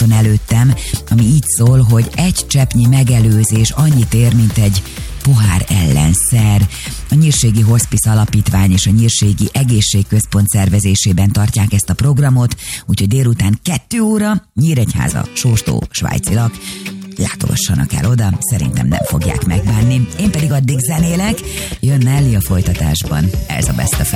plakaton előttem, ami így szól, hogy egy cseppnyi megelőzés annyit ér, mint egy pohár ellenszer. A Nyírségi Hospice Alapítvány és a Nyírségi Egészségközpont szervezésében tartják ezt a programot, úgyhogy délután 2 óra, Nyíregyháza, Sóstó, Svájcilak. Látogassanak el oda, szerintem nem fogják megbánni. Én pedig addig zenélek, jön Nelly a folytatásban. Ez a Best of